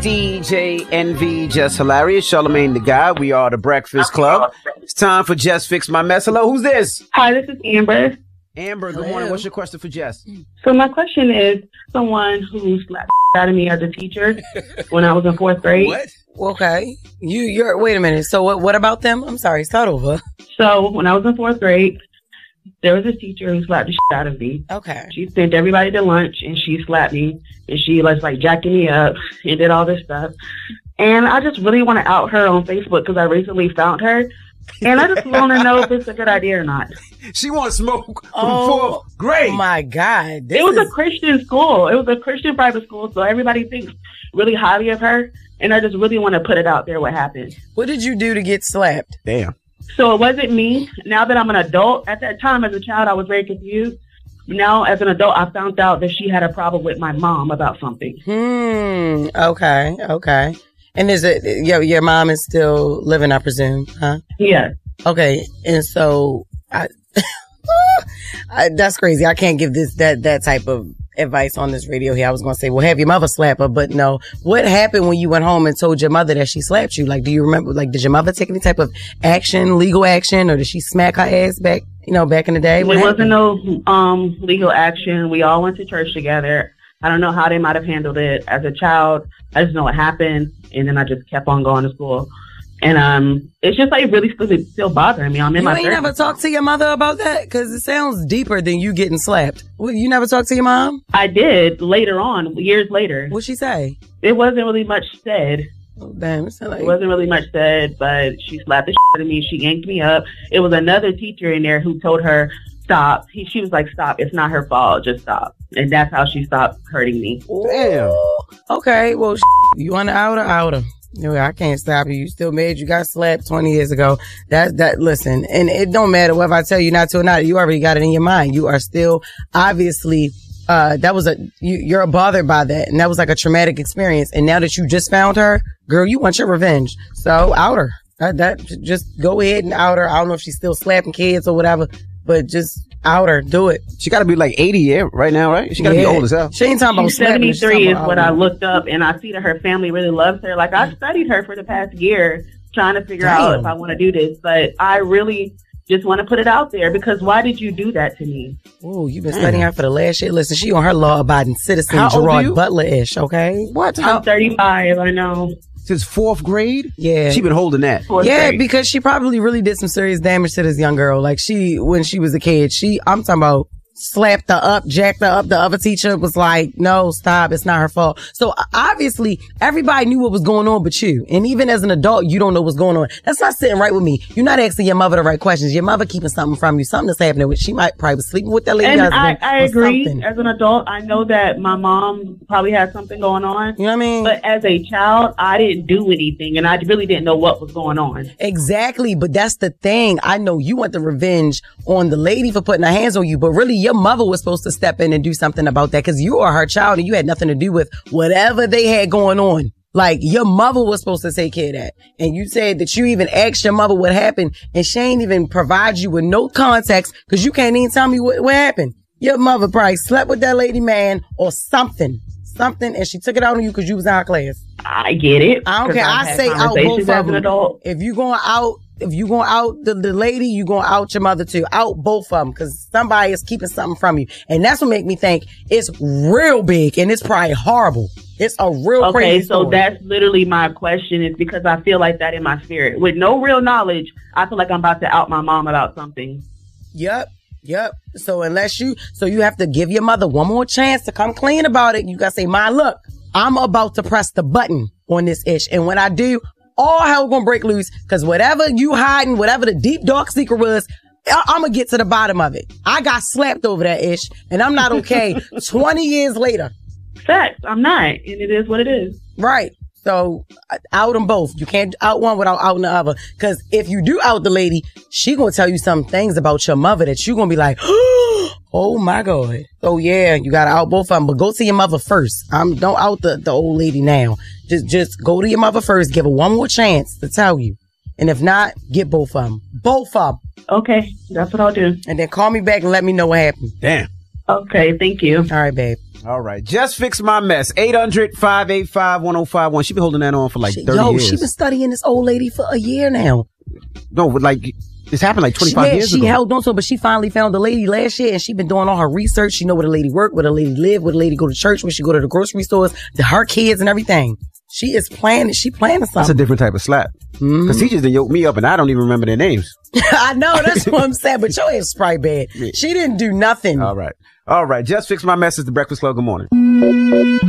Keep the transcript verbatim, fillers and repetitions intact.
D J Envy, Just Hilarious, Charlamagne the Guy. We are the Breakfast Club. It's time for Just Fix My Mess. Hello, who's this? Hi, this is Amber. Amber, good Hello. morning. What's your question for Jess? So my question is, someone who slapped out of me as a teacher when I was in fourth grade. What? Okay. You, you're, wait a minute. So what, what about them? I'm sorry. Start over. So when I was in fourth grade, there was this teacher who slapped the shit out of me. Okay. She sent everybody to lunch and she slapped me and she was like jacking me up and did all this stuff. And I just really want to out her on Facebook because I recently found her. And I just want to know if it's a good idea or not. She wants smoke from Oh, fourth grade. Oh my God. This It was is, a Christian school. It was a Christian private school. So everybody thinks really highly of her. And I just really want to put it out there what happened. what did you do to get slapped? Damn. So it wasn't me. Now that I'm an adult, at that time as a child, I was very confused. Now as an adult, I found out that she had a problem with my mom about something. Hmm. Okay. Okay. And is it, your, your mom is still living, I presume, huh? Yeah. Okay. And so, I, I, that's crazy. I can't give this, that, that type of advice on this radio here. I was going to say, well, have your mother slap her, but no. What happened when you went home and told your mother that she slapped you? Like, do you remember, like, did your mother take any type of action, legal action, or did she smack her ass back, you know, back in the day? What There happened? wasn't no um, legal action. We all went to church together. I don't know how they might have handled it as a child. I just know it happened, and then I just kept on going to school. And um, it's just like really still, still bothering me. I'm in You my ain't thirties never talked to your mother about that? Because it sounds deeper than you getting slapped. Well, you never talked to your mom? I did later on, years later. What'd she say? It wasn't really much said. Oh, damn. It sound like... It wasn't really much said, but she slapped the shit out of me. She yanked me up. It was another teacher in there who told her, stop. He, she was like, stop. It's not her fault. Just stop. And that's how she stopped hurting me. Damn. Okay, well, you want to out or out her? No, I can't stop you. You still mad. You got slapped twenty years ago. That, that, listen, and it don't matter whether I tell you not to or not. You already got it in your mind. You are still obviously, uh, that was a, you, you're bothered by that. And that was like a traumatic experience. And now that you just found her, girl, you want your revenge. So out her. That, that, just go ahead and out her. I don't know if she's still slapping kids or whatever, but just out her. Do it. She got to be like eighty yeah, right now, right? She got to Yeah. be old as hell. She ain't talking about She's slapping her. She's seventy-three talking is about what out I her. looked up, and I see that her family really loves her. Like, I've studied her for the past year, trying to figure Damn. out if I want to do this, but I really just want to put it out there because why did you do that to me? Oh, you've been studying her for the last year. Listen, she on her law-abiding citizen, How old are Gerard you? Butler-ish, okay? What? How? I'm thirty-five, I know. Since fourth grade? Yeah. She been holding that. Fourth Yeah, grade. because she probably really did some serious damage to this young girl. Like, she, when she was a kid, she, I'm talking about, slapped her up, jacked her up. The other teacher was like, no, stop. It's not her fault. So obviously everybody knew what was going on but you. And even as an adult, you don't know what's going on. That's not sitting right with me. You're not asking your mother the right questions. Your mother keeping something from you. Something that's happening with, she might probably be sleeping with that lady And husband I, I or agree. something. As an adult, I know that my mom probably has something going on. You know what I mean? But as a child, I didn't do anything, and I really didn't know what was going on. Exactly, but that's the thing. I know you want the revenge on the lady for putting her hands on you, but really your mother was supposed to step in and do something about that because you are her child and you had nothing to do with whatever they had going on. Like, your mother was supposed to take care of that. And you said that you even asked your mother what happened and she ain't even provide you with no context because you can't even tell me what, what happened. Your mother probably slept with that lady man or something. Something, and she took it out on you because you was in her class. I get it. I don't 'cause care. I've I had say out conversations both as of an them. adult. If you going out, if you going out the, the lady, you going out your mother too. Out both of them because somebody is keeping something from you, and that's what make me think it's real big and it's probably horrible. It's a real Okay, crazy so story. that's literally my question is because I feel like that in my spirit. With no real knowledge, I feel like I'm about to out my mom about something. Yep. Yep. So unless you, so you have to give your mother one more chance to come clean about it. You gotta say, "Ma, look, I'm about to press the button on this ish. And when I do, all hell gonna break loose. Cause whatever you hiding, whatever the deep dark secret was, I- I'm gonna get to the bottom of it. I got slapped over that ish and I'm not okay twenty years later. Facts, I'm not. And it is what it is. Right. So uh, out them both. You can't out one without outing the other. Cause if you do out the lady, she gonna tell you some things about your mother that you gonna be like, oh my God. So yeah, you gotta out both of them, but go to your mother first. Um, don't out the, the old lady now. Just, just go to your mother first. Give her one more chance to tell you. And if not, get both of them. Both of them. Okay, that's what I'll do. And then call me back and let me know what happened. Damn. Okay, thank you. All right, babe. All right. Just Fix My Mess. eight hundred, five eight five, one oh five one. She been holding that on for like She- thirty Yo, years. she been studying this old lady for a year now. No, but like, this happened like twenty-five yeah, years she ago. held on to it, but she finally found the lady last year, and she been doing all her research. She know where the lady work, where the lady live, where the lady go to church, where she go to the grocery stores, to her kids and everything. She is planning. She planning something. That's a different type of slap. Mm. Because he just done yoked me up and I don't even remember their names. I know, that's what I'm saying, but your ass is probably bad. Yeah. She didn't do nothing. All right. All right. Just Fix My Mess is the Breakfast Club. Good morning.